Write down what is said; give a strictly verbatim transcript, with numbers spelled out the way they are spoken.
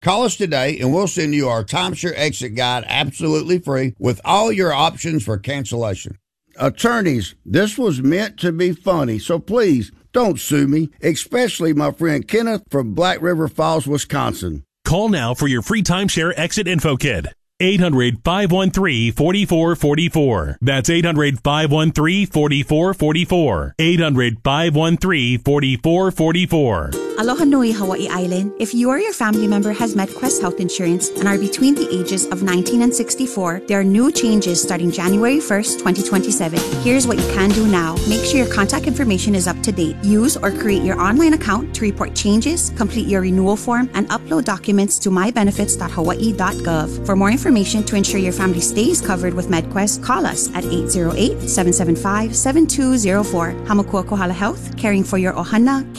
Call us today and we'll send you our timeshare exit guide absolutely free with all your options for cancellation. Attorneys, this was meant to be funny, so please don't sue me, especially my friend Kenneth from Black River Falls, Wisconsin. Call now for your free timeshare exit info kit. eight hundred, five one three, four four four four. That's eight hundred, five one three, four four four four. eight hundred, five one three, four four four four. Aloha Nui, Hawaii Island. If you or your family member has MedQuest health insurance and are between the ages of nineteen and sixty-four, there are new changes starting January first, twenty twenty-seven. Here's what you can do now. Make sure your contact information is up to date. Use or create your online account to report changes, complete your renewal form, and upload documents to my benefits dot hawaii dot gov. For more information to ensure your family stays covered with MedQuest, call us at eight zero eight, seven seven five, seven two zero four. Hamakua Kohala Health, caring for your ohana.